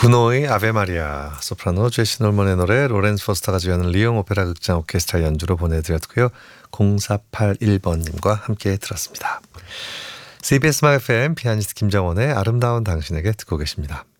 구노의 아베 마리아, 소프라노 제시 놀먼의 노래, 로렌스 포스터가 주연한 리옹 오페라 극장 오케스트라 연주로 보내드렸고요. 0481번님과 함께 들었습니다. CBS 마이 FM 피아니스트 김정원의 아름다운 당신에게 듣고 계십니다.